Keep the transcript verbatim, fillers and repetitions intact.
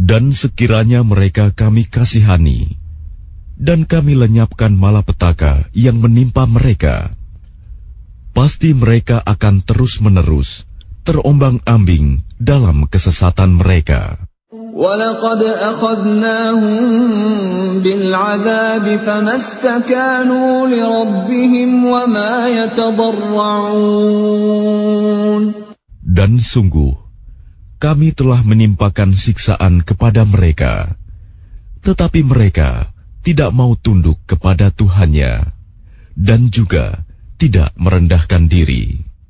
Dan sekiranya mereka kami kasihani, dan kami lenyapkan malapetaka yang menimpa mereka, pasti mereka akan terus-menerus terombang-ambing dalam kesesatan mereka. وَلَقَدْ أَخَذْنَاهُمْ بِالْعَذَابِ فَمَا اسْتَكَانُوا لِرَبِّهِمْ وَمَا يَتَضَرَّعُونَ. Dan sungguh, kami telah menimpakan siksaan kepada mereka, tetapi mereka tidak mau tunduk kepada Tuhannya, dan juga tidak merendahkan diri.